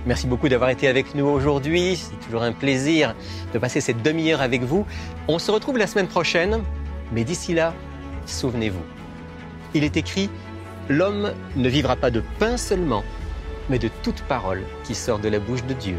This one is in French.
Merci beaucoup d'avoir été avec nous aujourd'hui. C'est toujours un plaisir de passer cette demi-heure avec vous. On se retrouve la semaine prochaine, mais d'ici là, souvenez-vous. Il est écrit « L'homme ne vivra pas de pain seulement, mais de toute parole qui sort de la bouche de Dieu ».